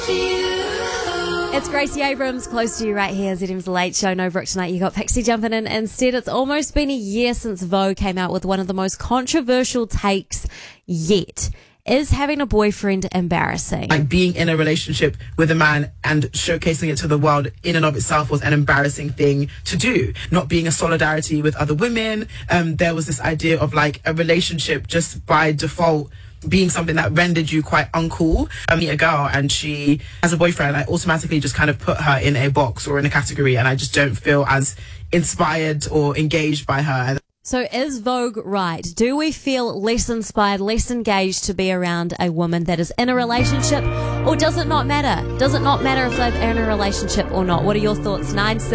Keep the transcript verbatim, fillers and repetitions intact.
It's Gracie Abrams, close to you right here. Z M's The Late Show. No Brooke tonight. You got Pixie jumping in instead. It's almost been a year since Vogue came out with one of the most controversial takes yet. Is having a boyfriend embarrassing? Like being in a relationship with a man and showcasing it to the world in and of itself was an embarrassing thing to do. Not being a solidarity with other women. Um, there was this idea of like a relationship just by default being something that rendered you quite uncool. I meet a girl and she has a boyfriend. I automatically just kind of put her in a box or in a category, and I just don't feel as inspired or engaged by her. So is Vogue right? Do we feel less inspired, less engaged to be around a woman that is in a relationship? Or does it not matter? Does it not matter if they're in a relationship or not? What are your thoughts? nine